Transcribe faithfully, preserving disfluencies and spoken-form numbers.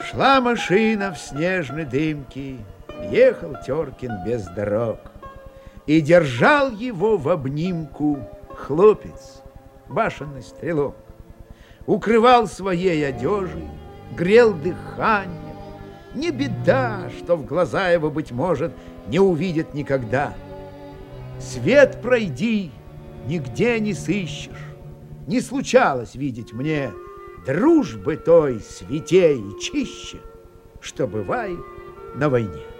Шла машина в снежной дымке, ехал Теркин без дорог, и держал его в обнимку хлопец, башенный стрелок. Укрывал своей одежей, грел дыхание. Не беда, что в глаза его, быть может, не увидит никогда. Свет пройди, нигде не сыщешь. Не случалось видеть мне дружбы той святей и чище, что бывает на войне.